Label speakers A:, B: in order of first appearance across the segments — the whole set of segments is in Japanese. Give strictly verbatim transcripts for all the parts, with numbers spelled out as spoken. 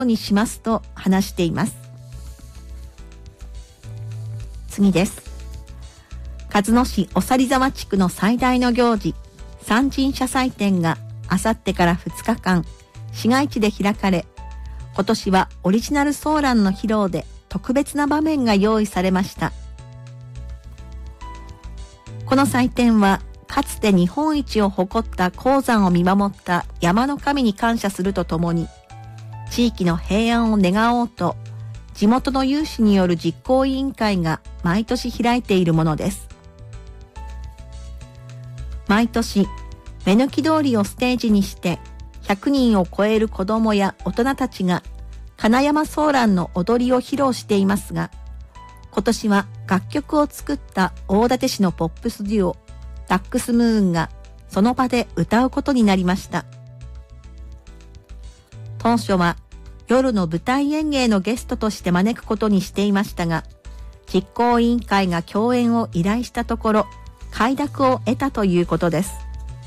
A: にしますと話しています。次です。鹿角市おさり沢地区の最大の行事、三神社祭典があさってからふつかかん、市街地で開かれ、今年はオリジナルソーランの披露で特別な場面が用意されました。この祭典は、かつて日本一を誇った鉱山を見守った山の神に感謝するとともに、地域の平安を願おうと、地元の有志による実行委員会が毎年開いているものです。毎年、目抜き通りをステージにして、ひゃくにんを超える子供や大人たちが、金山ソーランの踊りを披露していますが、今年は楽曲を作った大館市のポップスデュオ、ダックスムーンがその場で歌うことになりました。当初は夜の舞台演芸のゲストとして招くことにしていましたが、実行委員会が共演を依頼したところ、快諾を得たということです。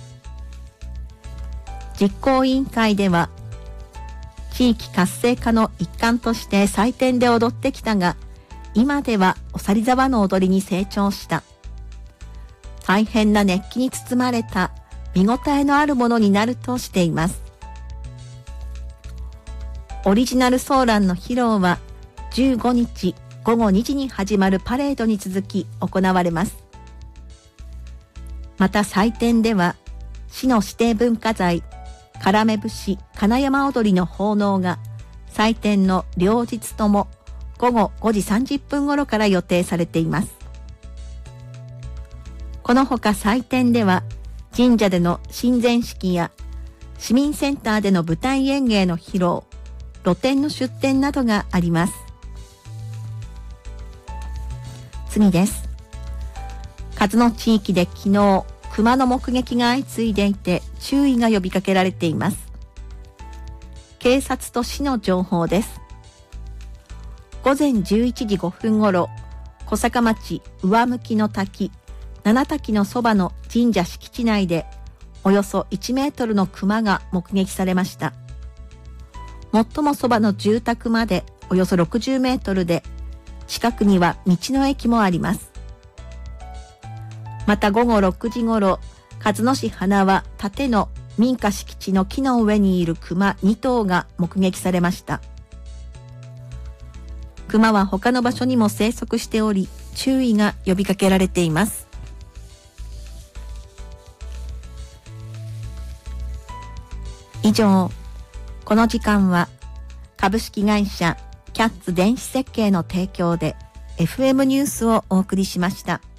A: 実行委員会では、地域活性化の一環として祭典で踊ってきたが、今ではおさり沢の踊りに成長した。大変な熱気に包まれた見応えのあるものになるとしています。オリジナルソーランの披露はじゅうごにちごごにじに始まるパレードに続き行われます。また祭典では市の指定文化財からめ節金山踊りの奉納が祭典の両日ともごごごじさんじゅっぷん頃から予定されています。このほか祭典では神社での神前式や市民センターでの舞台演芸の披露、露店の出店などがあります。次です。鹿角地域で昨日、熊の目撃が相次いでいて注意が呼びかけられています。警察と市の情報です。午前じゅういちじごふん頃、小坂町上向の滝、七滝のそばの神社敷地内で、およそいちメートルの熊が目撃されました。最もそばの住宅までおよそろくじゅうメートルで、近くには道の駅もあります。また午後ろくじ頃、鹿角市花輪立の民家敷地の木の上にいる熊にとうが目撃されました。熊は他の場所にも生息しており、注意が呼びかけられています。以上、この時間は株式会社キャッツ電子設計の提供で エフエム ニュースをお送りしました。